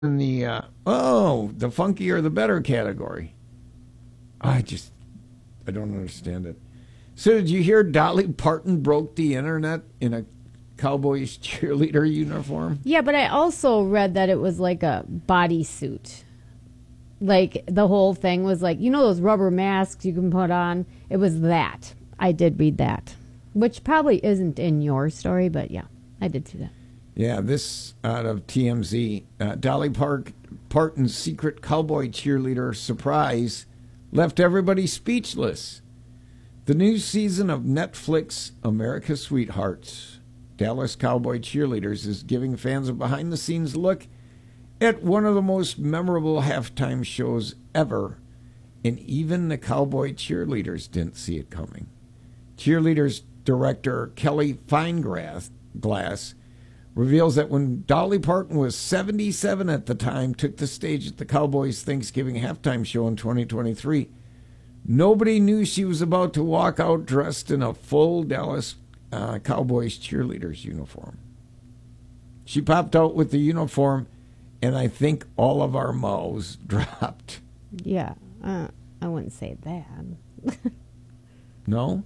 in the the funkier the better category. I don't understand it. So did you hear Dolly Parton broke the internet in a Cowboys cheerleader uniform? Yeah, but I also read that it was like a bodysuit. Like the whole thing was like, those rubber masks you can put on? It was that. I did read that. Which probably isn't in your story, but yeah, I did see that. Yeah, this out of TMZ. Dolly Parton's secret cowboy cheerleader surprise left everybody speechless. The new season of Netflix America's Sweethearts, Dallas Cowboy Cheerleaders, is giving fans a behind-the-scenes look at one of the most memorable halftime shows ever, and even the cowboy cheerleaders didn't see it coming. Cheerleaders director Kelly Fineglass reveals that when Dolly Parton was 77 at the time, took the stage at the Cowboys Thanksgiving halftime show in 2023, nobody knew she was about to walk out dressed in a full Dallas Cowboys cheerleaders uniform. She popped out with the uniform, and I think all of our mouths dropped. Yeah, I wouldn't say that. No?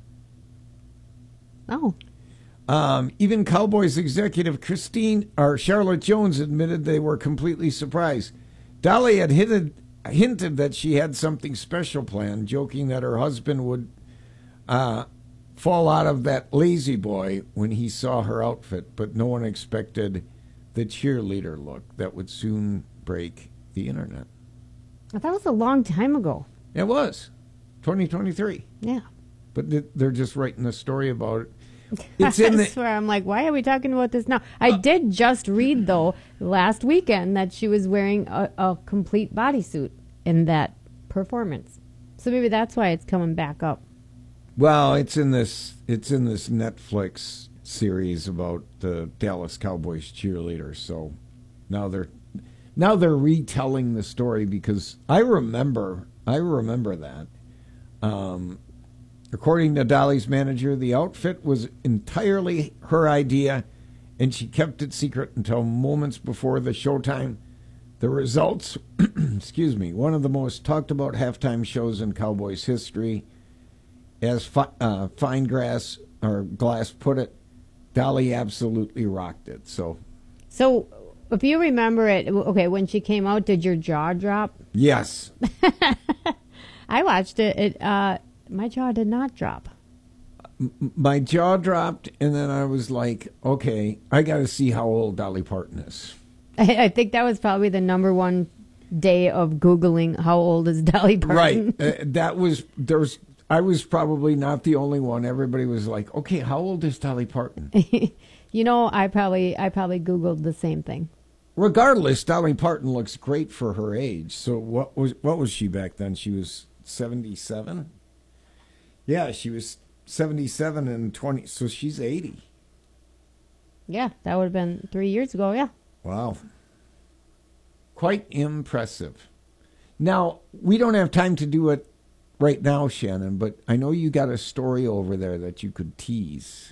No. Even Cowboys executive Charlotte Jones admitted they were completely surprised. Dolly had hinted that she had something special planned, joking that her husband would fall out of that lazy boy when he saw her outfit, but no one expected the cheerleader look that would soon break the internet. That was a long time ago. It was 2023. Yeah. But they're just writing a story about it. It's in I swear, I'm like, why are we talking about this now? I did just read, though, last weekend that she was wearing a complete bodysuit in that performance. So maybe that's why it's coming back up. Well, it's in this Netflix series about the Dallas Cowboys cheerleaders. So now they're retelling the story, because I remember that. According to Dolly's manager, the outfit was entirely her idea, and she kept it secret until moments before the showtime. The results, one of the most talked about halftime shows in Cowboys history. As Glass put it, Dolly absolutely rocked it. So if you remember it, okay, when she came out, did your jaw drop? Yes. I watched it. My jaw did not drop. My jaw dropped, and then I was like, okay, I got to see how old Dolly Parton is. I think that was probably the number one day of Googling how old is Dolly Parton. Right. I was probably not the only one. Everybody was like, okay, how old is Dolly Parton? I probably Googled the same thing. Regardless, Dolly Parton looks great for her age. So what was she back then? She was 77? Yeah, she was 77 and 20, so she's 80. Yeah, that would have been 3 years ago, yeah. Wow. Quite impressive. Now, we don't have time to do it right now, Shannon, but I know you got a story over there that you could tease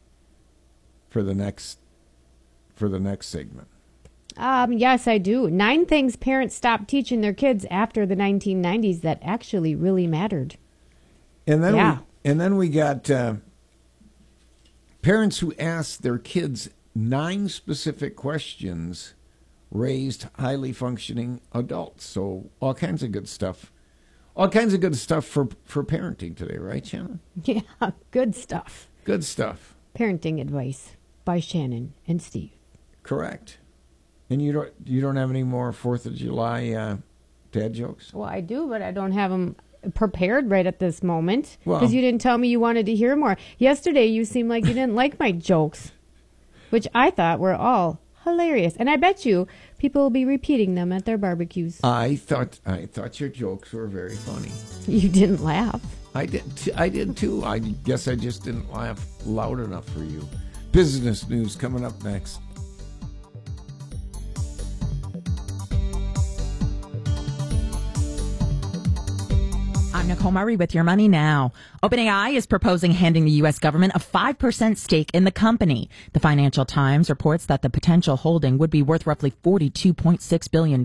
for the next segment. Yes, I do. 9 things parents stopped teaching their kids after the 1990s that actually really mattered. And then we got parents who asked their kids 9 specific questions raised highly functioning adults. So all kinds of good stuff. All kinds of good stuff for parenting today, right, Shannon? Yeah, good stuff. Good stuff. Parenting advice by Shannon and Steve. Correct. And you don't have any more 4th of July dad jokes? Well, I do, but I don't have them prepared right at this moment, because Well, you didn't tell me you wanted to hear more. Yesterday, you seemed like you didn't like my jokes, which I thought were all hilarious, and I bet you people will be repeating them at their barbecues. I thought your jokes were very funny. You didn't laugh. I did too. I guess I just didn't laugh loud enough for you. Business news coming up next. On I'm Nicole Murray with Your Money Now. OpenAI is proposing handing the U.S. government a 5% stake in the company. The Financial Times reports that the potential holding would be worth roughly $42.6 billion.